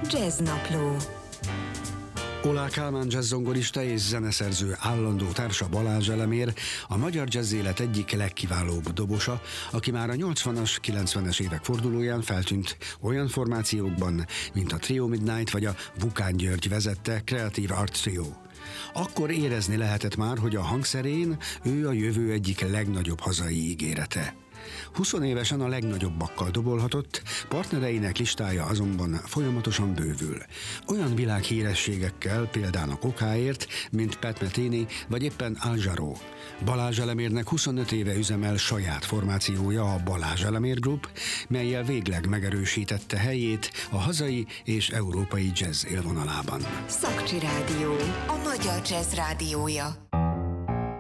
Jazznapló. Oláh Kálmán jazzzongorista és zeneszerző állandó társa Balázs Elemér a magyar jazzélet egyik legkiválóbb dobosa, aki már a 80-as, 90-es évek fordulóján feltűnt olyan formációkban, mint a Trio Midnight vagy a Vukán György vezette Creative Art Trio. Akkor érezni lehetett már, hogy a hangszerén ő a jövő egyik legnagyobb hazai ígérete. 20 évesen a legnagyobbakkal dobolhatott, partnereinek listája azonban folyamatosan bővül. Olyan világhírességekkel, például a Kokáért, mint Pat Metheny vagy éppen Al Jarreau. Balázs Elemérnek 25 éve üzemel saját formációja, a Balázs Elemér Group, mellyel végleg megerősítette helyét a hazai és európai jazz élvonalában. Szakcsi Rádió, a magyar jazz rádiója.